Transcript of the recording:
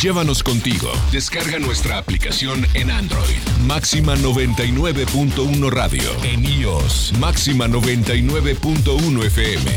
Llévanos contigo. Descarga nuestra aplicación en Android. Máxima 99.1 Radio. En iOS. Máxima 99.1 FM.